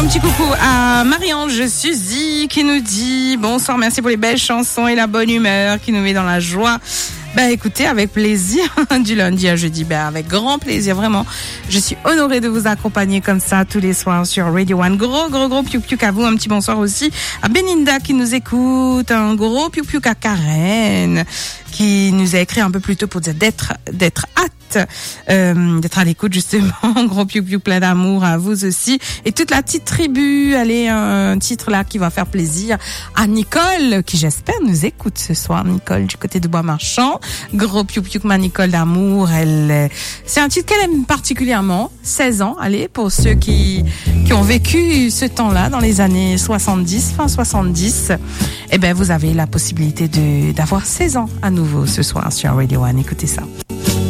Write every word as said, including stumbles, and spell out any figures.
un petit coucou à Marie-Ange Suzy qui nous dit bonsoir, merci pour les belles chansons et la bonne humeur qui nous met dans la joie. Bah écoutez, avec plaisir, du lundi à jeudi, bah avec grand plaisir, vraiment. Je suis honorée de vous accompagner comme ça tous les soirs sur Radio One. Gros, gros, gros piou piou à vous, un petit bonsoir aussi à Beninda qui nous écoute, un gros piou piou à Karen qui nous a écrit un peu plus tôt pour dire d'être, d'être hâte, euh, d'être à l'écoute justement. Gros piou piou plein d'amour à vous aussi. Et toute la petite tribu, allez, un titre là qui va faire plaisir à Nicole qui j'espère nous écoute ce soir. Nicole du côté de Bois-Marchand. Gros piou piou ma Nicole d'amour, elle, c'est un titre qu'elle aime particulièrement. seize ans, allez, pour ceux qui, qui ont vécu ce temps-là dans les années soixante-dix, fin soixante-dix, eh ben, vous avez la possibilité de, d'avoir seize ans à nouveau ce soir sur Radio One. Écoutez ça.